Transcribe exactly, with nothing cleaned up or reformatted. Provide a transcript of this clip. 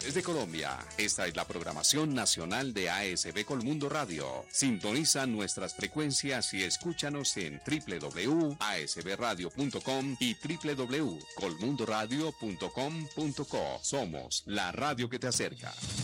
regiones de Colombia. Esta es la programación nacional de A S B Colmundo Radio. Sintoniza nuestras frecuencias y escúchanos en w w w punto a s b radio punto com y w w w punto colmundoradio punto com punto co. Somos la radio que te acerca.